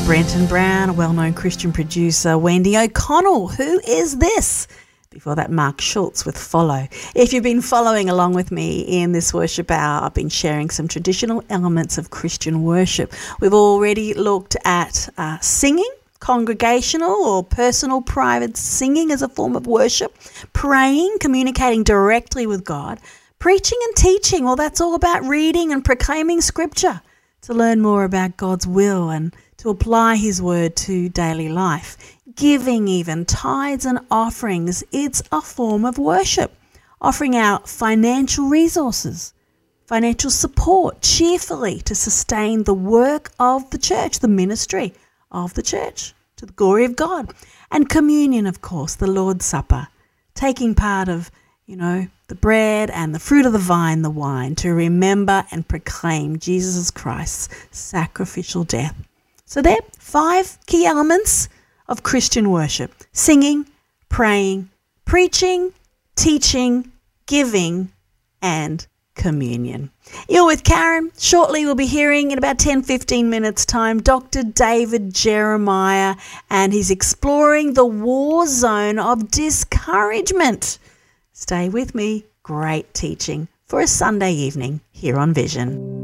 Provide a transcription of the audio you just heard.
Brenton Brown, a well-known Christian producer, Wendy O'Connell, Who Is This? Before that, Mark Schultz with Follow. If you've been following along with me in this worship hour, I've been sharing some traditional elements of Christian worship. We've already looked at singing, congregational or personal private singing as a form of worship, praying, communicating directly with God, preaching and teaching. Well, that's all about reading and proclaiming Scripture to learn more about God's will and to apply His word to daily life. Giving, even tithes and offerings, it's a form of worship. Offering out financial resources, financial support cheerfully to sustain the work of the church, the ministry of the church, to the glory of God. And communion, of course, the Lord's Supper, taking part of, the bread and the fruit of the vine, the wine, to remember and proclaim Jesus Christ's sacrificial death. So there are 5 key elements of Christian worship: singing, praying, preaching, teaching, giving, and communion. You're with Karen. Shortly we'll be hearing, in about 10-15 minutes time, Dr. David Jeremiah, and he's exploring the war zone of discouragement. Stay with me. Great teaching for a Sunday evening here on Vision.